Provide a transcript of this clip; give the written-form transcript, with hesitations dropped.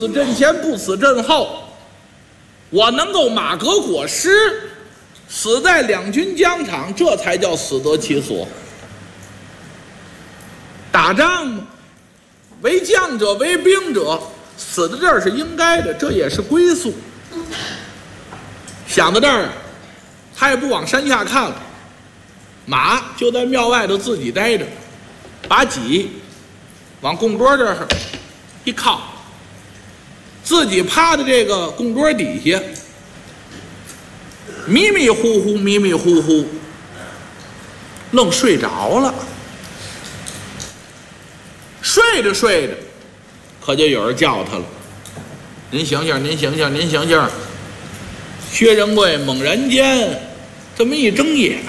死阵前不死阵后，我能够马革裹尸，死在两军疆场，这才叫死得其所。打仗嘛，为将者为兵者，死在这儿是应该的，这也是归宿。想到这儿，他也不往山下看了，马就在庙外头自己待着，把戟往供桌这儿一靠，自己趴在这个供桌底下，迷迷糊糊，迷迷糊糊，愣睡着了。睡着睡着，可就有人叫他了：“您醒醒，您醒醒，您醒醒！”薛仁贵猛然间这么一睁眼，